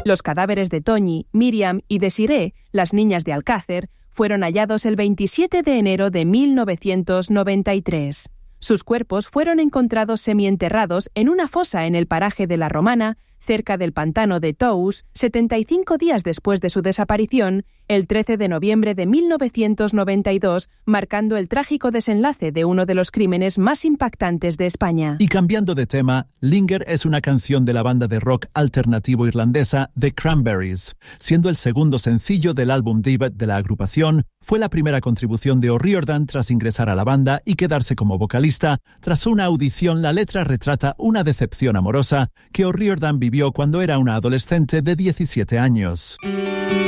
Los cadáveres de Toñi, Miriam y Desiree, las niñas de Alcácer, fueron hallados el 27 de enero de 1993. Sus cuerpos fueron encontrados semienterrados en una fosa en el paraje de La Romana, cerca del pantano de Tous, 75 días después de su desaparición, el 13 de noviembre de 1992, marcando el trágico desenlace de uno de los crímenes más impactantes de España. Y cambiando de tema, Linger es una canción de la banda de rock alternativo irlandesa The Cranberries. Siendo el segundo sencillo del álbum debut de la agrupación, fue la primera contribución de O'Riordan tras ingresar a la banda y quedarse como vocalista. Tras una audición, la letra retrata una decepción amorosa que O'Riordan vivió cuando era una adolescente de 17 años.